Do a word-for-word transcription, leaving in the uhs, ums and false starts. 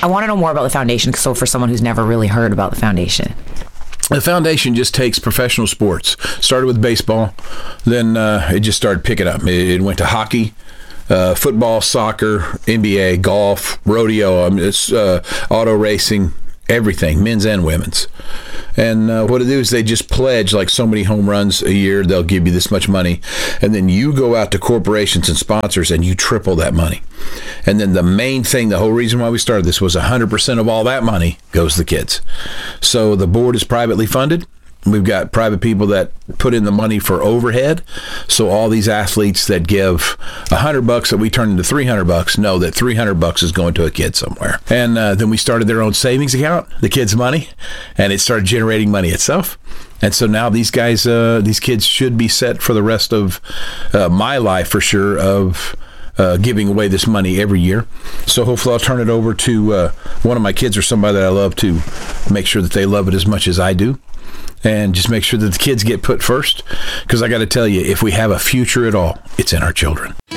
I want to know more about the foundation. So for someone who's never really heard about the foundation. The foundation just takes professional sports. Started with baseball, then uh, it just started picking up. It, it went to hockey, uh, football, soccer, N B A, golf, rodeo, um, it's uh, auto racing, everything, men's and women's. And uh, what it do is they just pledge like so many home runs a year, they'll give you this much money. And then you go out to corporations and sponsors and you triple that money. And then the main thing, the whole reason why we started this was one hundred percent of all that money goes to the kids. So the board is privately funded. We've got private people that put in the money for overhead. So all these athletes that give a hundred bucks that we turn into three hundred bucks know that three hundred bucks is going to a kid somewhere. And uh, then we started their own savings account, the kids' money, and it started generating money itself. And so now these guys, uh, these kids should be set for the rest of uh, my life for sure of uh, giving away this money every year. So hopefully I'll turn it over to uh, one of my kids or somebody that I love to make sure that they love it as much as I do. And just make sure that the kids get put first. Because I got to tell you, if we have a future at all, it's in our children.